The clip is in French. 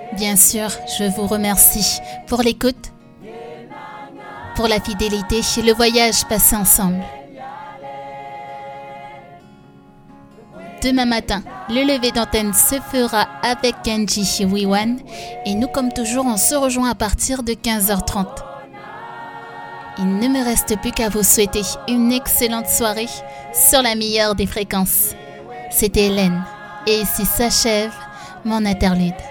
Bien sûr, je vous remercie pour l'écoute, pour la fidélité et le voyage passé ensemble. Demain matin, le lever d'antenne se fera avec Kenji chez WeOne et nous, comme toujours, on se rejoint à partir de 15h30. Il ne me reste plus qu'à vous souhaiter une excellente soirée sur la meilleure des fréquences. C'était Hélène et ici s'achève mon interlude.